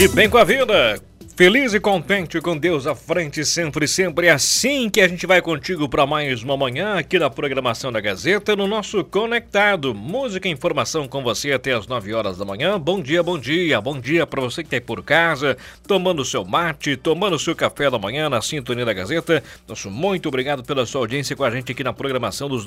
E bem com a vida, feliz e contente com Deus à frente, sempre, sempre. É assim que a gente vai contigo para mais uma manhã aqui na programação da Gazeta, no nosso Conectado. Música e informação com você até as 9 horas da manhã. Bom dia, bom dia. Bom dia para você que está aí por casa, tomando o seu mate, tomando o seu café da manhã na sintonia da Gazeta. Nosso muito obrigado pela sua audiência com a gente aqui na programação dos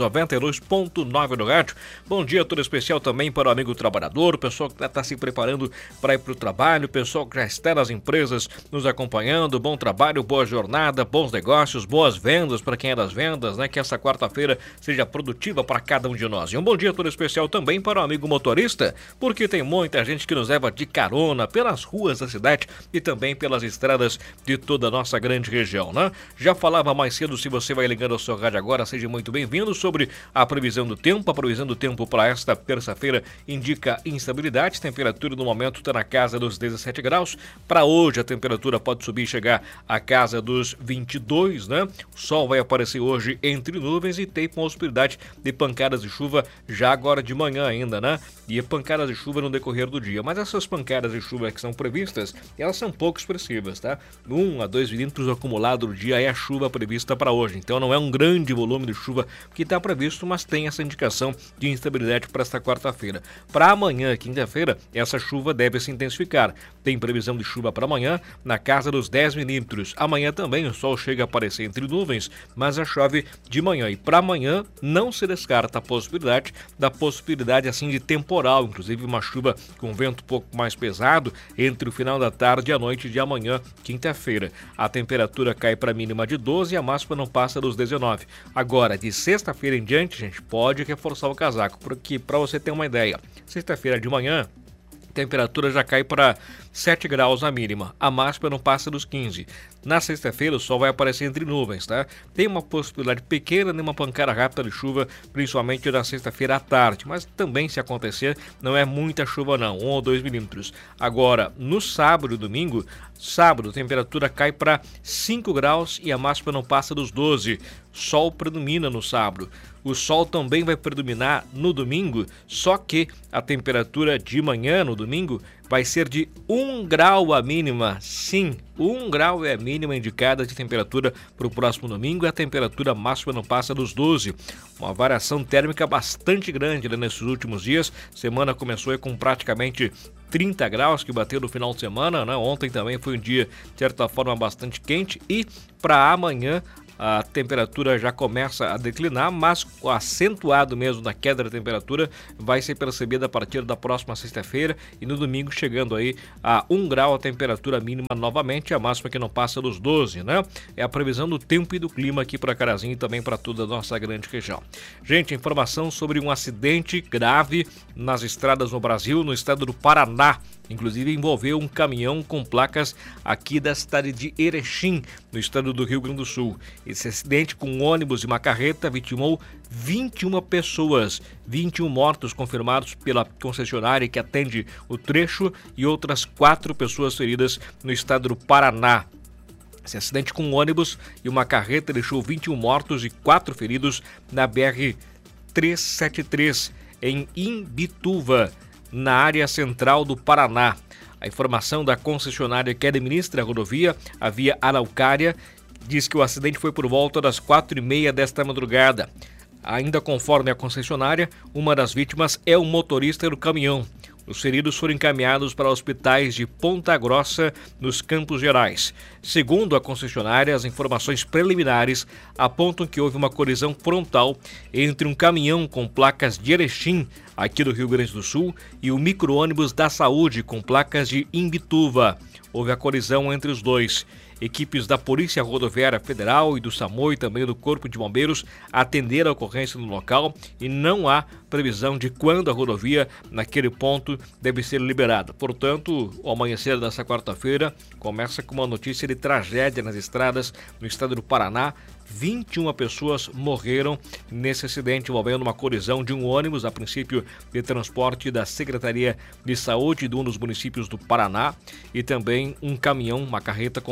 92.9 do rádio. Bom dia todo especial também para o amigo trabalhador, o pessoal que está se preparando para ir para o trabalho, o pessoal que já está nas empresas nos acompanhando. Bom trabalho, boa jornada, bons negócios, boas vendas para quem é das vendas, né? Que essa quarta-feira seja produtiva para cada um de nós. E um bom dia todo especial também para o amigo motorista, porque tem muita gente que nos leva de carona pelas ruas da cidade e também pelas estradas de toda a nossa grande região, né? Já falava mais cedo, se você vai ligando ao seu rádio agora, seja muito bem-vindo, sobre a previsão do tempo. A previsão do tempo para esta terça-feira indica instabilidade, temperatura no momento está na casa dos 17 graus. Para hoje a temperatura pode subir e chegar à casa dos 22, né? O sol vai aparecer hoje entre nuvens e tem possibilidade de pancadas de chuva já agora de manhã ainda, né? E pancadas de chuva no decorrer do dia. Mas essas pancadas de chuva que são previstas, elas são pouco expressivas, tá? 1 a 2 milímetros acumulado no dia é a chuva prevista para hoje. Então não é um grande volume de chuva que está previsto, mas tem essa indicação de instabilidade para esta quarta-feira. Para amanhã, quinta-feira, essa chuva deve se intensificar. Tem previsão de chuva para amanhã na casa dos 10 milímetros. Amanhã também o sol chega a aparecer entre nuvens, mas já chove de manhã. E para amanhã não se descarta a possibilidade assim de temporal, inclusive uma chuva com vento um pouco mais pesado entre o final da tarde e a noite de amanhã, quinta-feira. A temperatura cai para a mínima de 12 e a máxima não passa dos 19. Agora, de sexta-feira em diante, gente, pode reforçar o casaco, porque para você ter uma ideia, sexta-feira de manhã, a temperatura já cai para 7 graus a mínima, a máxima não passa dos 15. Na sexta-feira o sol vai aparecer entre nuvens, tá? Tem uma possibilidade pequena de uma pancada rápida de chuva, principalmente na sexta-feira à tarde, mas também, se acontecer, não é muita chuva não, 1 ou 2 milímetros. Agora, no sábado e domingo, sábado a temperatura cai para 5 graus e a máxima não passa dos 12. Sol predomina no sábado. O sol também vai predominar no domingo, só que a temperatura de manhã no domingo vai ser de 1 grau a mínima. Sim, 1 grau é a mínima indicada de temperatura para o próximo domingo e a temperatura máxima não passa dos 12. Uma variação térmica bastante grande, né, nesses últimos dias. Semana começou aí com praticamente 30 graus que bateu no final de semana, né? Ontem também foi um dia, de certa forma, bastante quente. E para amanhã a temperatura já começa a declinar, mas o acentuado mesmo da queda da temperatura vai ser percebida a partir da próxima sexta-feira e no domingo chegando aí a 1 grau a temperatura mínima novamente, a máxima que não passa dos 12, né? É a previsão do tempo e do clima aqui para Carazinho e também para toda a nossa grande região. Gente, informação sobre um acidente grave nas estradas no Brasil, no estado do Paraná. Inclusive envolveu um caminhão com placas aqui da cidade de Erechim, no estado do Rio Grande do Sul. Esse acidente com um ônibus e uma carreta vitimou 21 pessoas, 21 mortos confirmados pela concessionária que atende o trecho e outras 4 pessoas feridas no estado do Paraná. Esse acidente com um ônibus e uma carreta deixou 21 mortos e 4 feridos na BR-373, em Imbituva, na área central do Paraná. A informação da concessionária que administra a rodovia, a Via Araucária, diz que o acidente foi por volta das 4h30 desta madrugada. Ainda conforme a concessionária, uma das vítimas é o motorista do caminhão. Os feridos foram encaminhados para hospitais de Ponta Grossa, nos Campos Gerais. Segundo a concessionária, as informações preliminares apontam que houve uma colisão frontal entre um caminhão com placas de Erechim, aqui do Rio Grande do Sul, e o micro-ônibus da Saúde com placas de Imbituva. Houve a colisão entre os dois. Equipes da Polícia Rodoviária Federal e do SAMU e também do Corpo de Bombeiros atenderam a ocorrência no local e não há previsão de quando a rodovia naquele ponto deve ser liberada. Portanto, o amanhecer dessa quarta-feira começa com uma notícia de tragédia nas estradas no estado do Paraná. 21 pessoas morreram nesse acidente envolvendo uma colisão de um ônibus, a princípio de transporte da Secretaria de Saúde de um dos municípios do Paraná, e também um caminhão, uma carreta com placas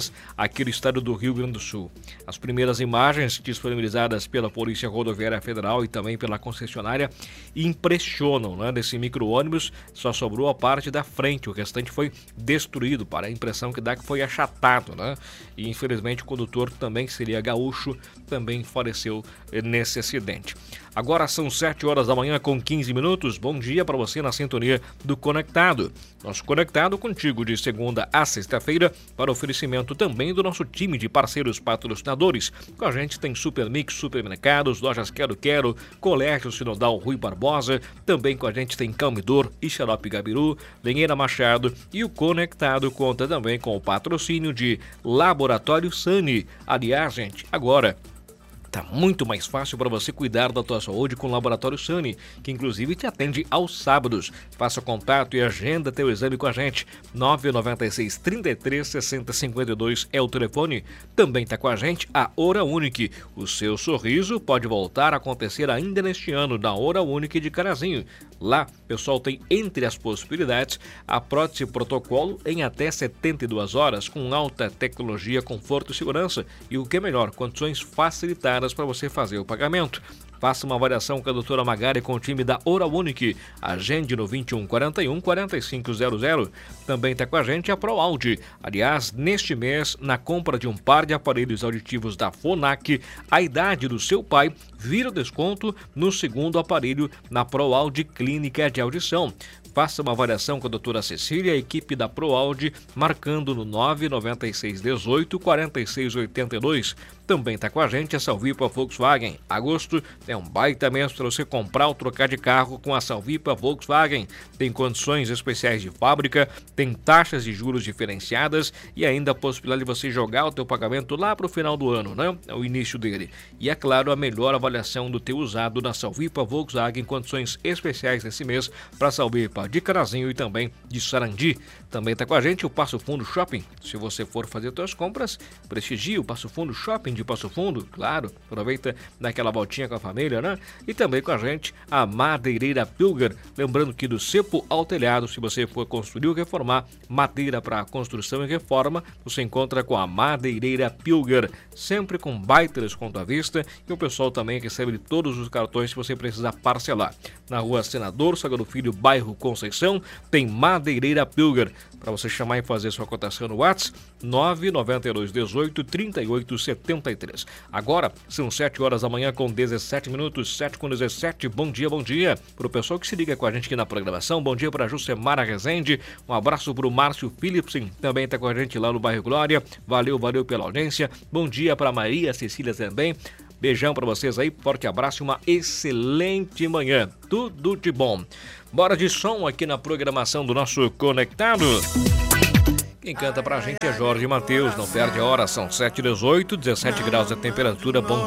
rodoviárias aqui do estado do Rio Grande do Sul. As primeiras imagens disponibilizadas pela Polícia Rodoviária Federal e também pela concessionária impressionam, né? Desse micro-ônibus só sobrou a parte da frente, o restante foi destruído, para a impressão que dá que foi achatado, né? E infelizmente o condutor, também que seria gaúcho, também faleceu nesse acidente. Agora são 7 horas da manhã com 15 minutos. Bom dia para você na sintonia do Conectado. Nosso Conectado contigo de segunda a sexta-feira para oferecimento também do nosso time de parceiros patrocinadores. Com a gente tem Supermix Supermercados, Lojas Quero Quero, Colégio Sinodal Rui Barbosa. Também com a gente tem Calmidor e Xarope Gabiru, Lenheira Machado, e o Conectado conta também com o patrocínio de Laboratório Sani. Aliás, gente, agora tá muito mais fácil para você cuidar da tua saúde com o Laboratório Sani, que inclusive te atende aos sábados. Faça contato e agenda teu exame com a gente. 996 33 60 52 é o telefone. Também tá com a gente a Hora Unique. O seu sorriso pode voltar a acontecer ainda neste ano na Hora Unique de Carazinho. Lá, o pessoal tem entre as possibilidades a prótese protocolo em até 72 horas com alta tecnologia, conforto e segurança. E o que é melhor, condições facilitadas para você fazer o pagamento. Faça uma avaliação com a doutora Magari com o time da Hora Unique. Agende no 2141 4500. Também está com a gente a ProAudio. Aliás, neste mês, na compra de um par de aparelhos auditivos da Fonac, a idade do seu pai vira desconto no segundo aparelho na ProAudio Clínica de Audição. Faça uma avaliação com a doutora Cecília e a equipe da ProAudio, marcando no 996 18 46 82. Também está com a gente a Salvipa Volkswagen. Agosto é um baita mês para você comprar ou trocar de carro com a Salvipa Volkswagen. Tem condições especiais de fábrica, tem taxas de juros diferenciadas e ainda a possibilidade de você jogar o teu pagamento lá para o final do ano, né? É o início dele. E é claro, a melhor avaliação do teu usado na Salvipa Volkswagen, condições especiais nesse mês para Salvipa de Carazinho e também de Sarandi. Também está com a gente o Passo Fundo Shopping. Se você for fazer suas compras, prestigie o Passo Fundo Shopping de Passo Fundo, claro, aproveita naquela voltinha com a família, né? E também com a gente a Madeireira Pilger, lembrando que do cepo ao telhado, se você for construir ou reformar, madeira para construção e reforma, você encontra com a Madeireira Pilger, sempre com baita desconto à vista, e o pessoal também recebe todos os cartões se você precisar parcelar. Na rua Senador Salgado Filho, bairro Conceição, tem Madeireira Pilger, para você chamar e fazer sua cotação no WhatsApp, 992 18 38 73. Agora são 7 horas da manhã com 17 minutos, 7 com 17. Bom dia para o pessoal que se liga com a gente aqui na programação. Bom dia para a Jucemara Rezende, um abraço para o Márcio Philipsen, também está com a gente lá no bairro Glória. Valeu pela audiência. Bom dia para Maria Cecília também. Beijão para vocês aí, forte abraço e uma excelente manhã. Tudo de bom. Bora de som aqui na programação do nosso Conectado. Quem canta pra gente é Jorge Mateus, não perde a hora, são 7h18, 17 graus a temperatura. Bom